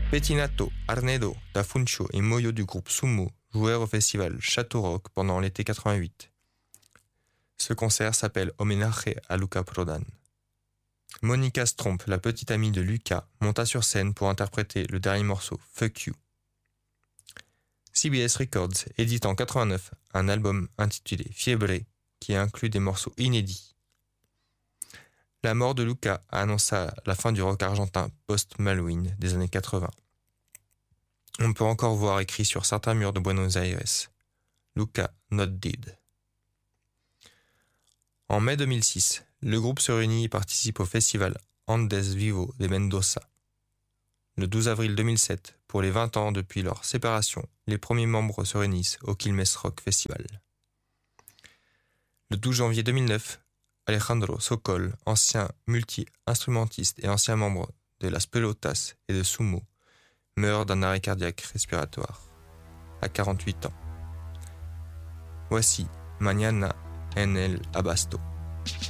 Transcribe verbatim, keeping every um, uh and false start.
Pettinato, Arnedo, Da Funcho et Moyo du groupe Sumo jouèrent au festival Château Rock pendant l'été quatre-vingt-huit. Ce concert s'appelle Homenaje à Luca Prodan. Monica Stromp, la petite amie de Luca, monta sur scène pour interpréter le dernier morceau, Fuck You. C B S Records édite en quatre-vingt-neuf un album intitulé Fiebre qui inclut des morceaux inédits. La mort de Luca annonça la fin du rock argentin post-Malouine des années quatre-vingts. On peut encore voir écrit sur certains murs de Buenos Aires « Luca not dead ». En mai deux mille six, le groupe se réunit et participe au festival Andes Vivo de Mendoza. Le douze avril deux mille sept, pour les vingt ans depuis leur séparation, les premiers membres se réunissent au Quilmes Rock Festival. Le douze janvier deux mille neuf, Alejandro Sokol, ancien multi-instrumentiste et ancien membre de Las Pelotas et de Sumo, meurt d'un arrêt cardiaque respiratoire, à quarante-huit ans. Voici Mañana en el Abasto.